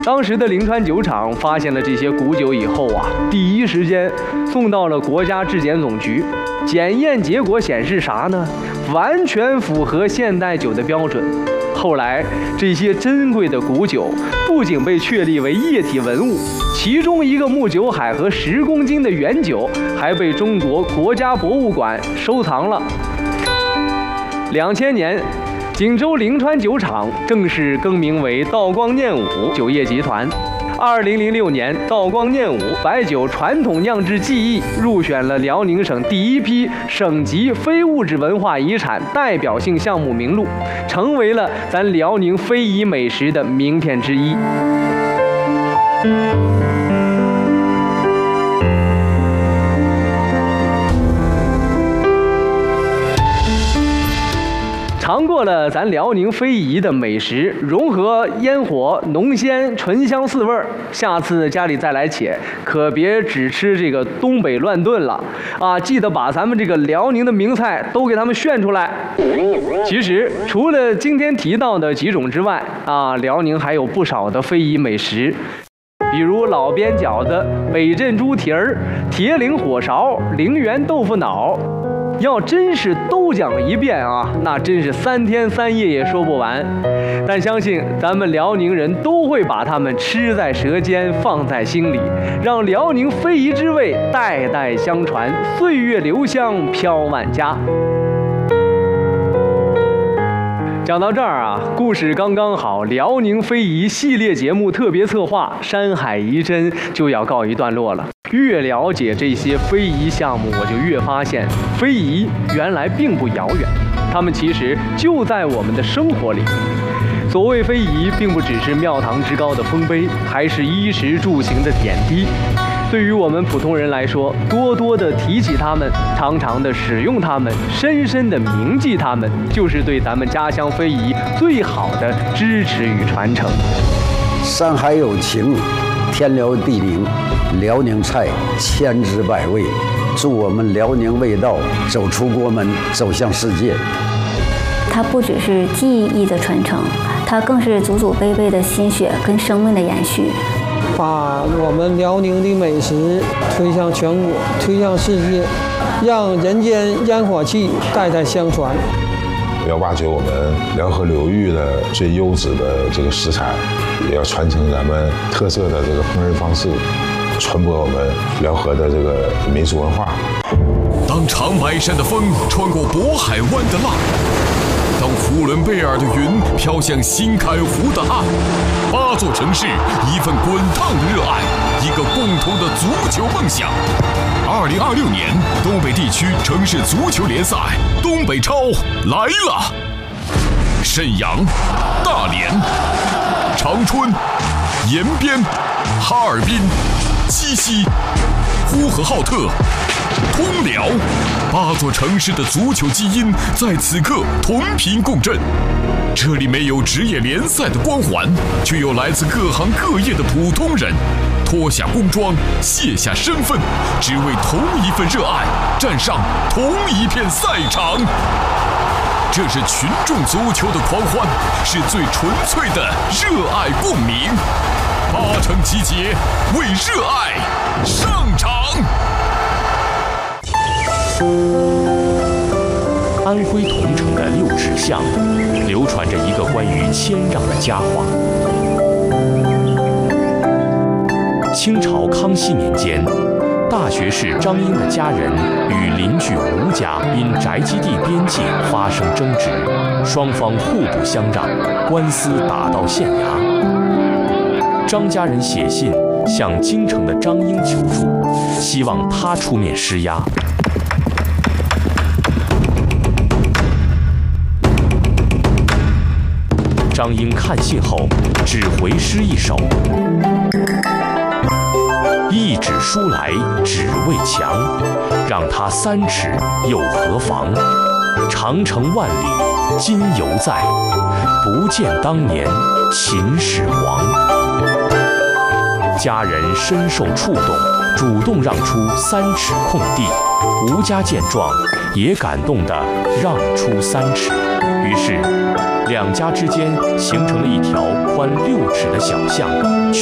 当时的临川酒厂发现了这些古酒以后啊，第一时间送到了国家质检总局，检验结果显示啥呢？完全符合现代酒的标准。后来，这些珍贵的古酒不仅被确立为液体文物，其中一个木酒海和10公斤的原酒还被中国国家博物馆收藏了。2000年。锦州临川酒厂正式更名为道光念武酒业集团。2006年，道光念武白酒传统酿制技艺入选了辽宁省第一批省级非物质文化遗产代表性项目名录，成为了咱辽宁非遗美食的名片之一。尝过了咱辽宁非遗的美食，融合烟火、浓鲜、醇香四味儿，下次家里再来且，可别只吃这个东北乱炖了啊！记得把咱们这个辽宁的名菜都给他们炫出来。其实除了今天提到的几种之外啊，辽宁还有不少的非遗美食。比如老边饺子、北镇猪蹄儿、铁岭火烧、陵园豆腐脑。要真是都讲一遍啊，那真是3天3夜也说不完。但相信咱们辽宁人都会把它们吃在舌尖，放在心里，让辽宁非遗之味代代相传，岁月留香飘万家。讲到这儿啊，故事刚刚好，辽宁非遗系列节目特别策划《山海遗珍》就要告一段落了。越了解这些非遗项目，我就越发现非遗原来并不遥远，它们其实就在我们的生活里。所谓非遗，并不只是庙堂之高的丰碑，还是衣食住行的点滴。对于我们普通人来说，多多的提起它们，常常的使用它们，深深的铭记它们，就是对咱们家乡非遗最好的支持与传承。 山海有情，天辽地灵，辽宁菜千滋百味，祝我们辽宁味道走出国门，走向世界。 它不只是技艺的传承，它更是祖祖辈辈的心血跟生命的延续。 把我们辽宁的美食推向全国，推向世界，让人间烟火气代代相传。 要挖掘我们辽河流域的最优质的这个食材，也要传承咱们特色的这个烹饪方式，传播我们辽河的这个民俗文化。 当长白山的风穿过渤海湾的浪，当呼伦贝尔的云飘向新开湖的岸，8座城市，一份滚烫的热爱，一个共同的足球梦想。2026年东北地区城市足球联赛东北超来了！沈阳、大连、长春、延边、哈尔滨、鸡西、呼和浩特、通辽，8座城市的足球基因在此刻同频共振。这里没有职业联赛的光环，却有来自各行各业的普通人，脱下工装，卸下身份，只为同一份热爱，站上同一片赛场。这是群众足球的狂欢，是最纯粹的热爱共鸣。8城集结，为热爱上场。 安徽桐城的6尺巷，流传着一个关于谦让的佳话。清朝康熙年间，大学士张英的家人与邻居吴家因宅基地边界发生争执，双方互不相让，官司打到县衙。张家人写信向京城的张英求助，希望他出面施压。张英看信后，只回诗一首：一纸书来只为墙，让他3尺又何妨？长城万里今犹在，不见当年秦始皇。家人深受触动，主动让出3尺空地， 吴家见状，也感动得让出3尺。于是，两家之间形成了一条宽6尺的小巷。